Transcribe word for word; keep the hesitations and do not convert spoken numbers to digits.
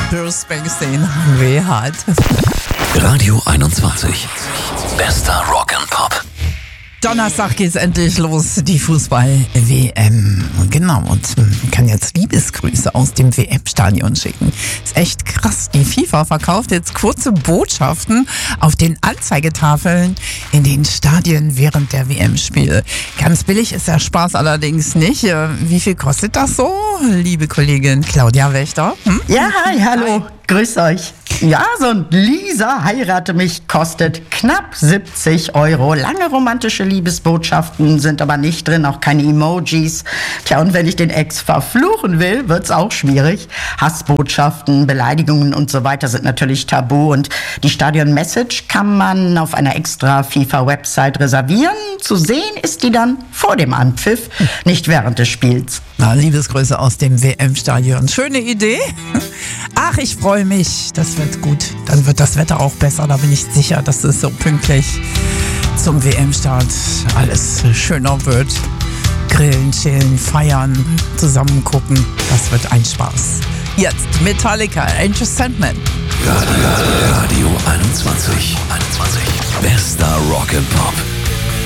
Bruce Springsteen weh hat. Radio einundzwanzig. Bester Rock'n'Pop. Donnerstag geht's endlich los, die Fußball-W M. Genau, und man kann jetzt Liebesgrüße aus dem W M-Stadion schicken. Ist echt krass. Die FIFA verkauft jetzt kurze Botschaften auf den Anzeigetafeln in den Stadien während der W M-Spiele. Ganz billig ist der Spaß allerdings nicht. Wie viel kostet das so, liebe Kollegin Claudia Wächter? Hm? Ja, hi, hallo. Hi. Grüß euch. Ja, so ein Lisa heirate mich kostet knapp siebzig Euro. Lange romantische Liebesbotschaften sind aber nicht drin, auch keine Emojis. Tja, und wenn ich den Ex verfluchen will, wird's auch schwierig. Hassbotschaften, Beleidigungen und so weiter sind natürlich tabu. Und die Stadion-Message kann man auf einer extra FIFA-Website reservieren. Zu sehen ist die dann vor dem Anpfiff, nicht während des Spiels. Na, Liebesgrüße aus dem W M-Stadion. Schöne Idee. Ach, ich freue mich. Das wird gut. Dann wird das Wetter auch besser. Da bin ich sicher, dass es so pünktlich zum W M-Start alles schöner wird. Grillen, chillen, feiern, zusammen gucken. Das wird ein Spaß. Jetzt Metallica, Enter Sandman. Radio, Radio einundzwanzig. einundzwanzig. Bester Rock'n'Pop.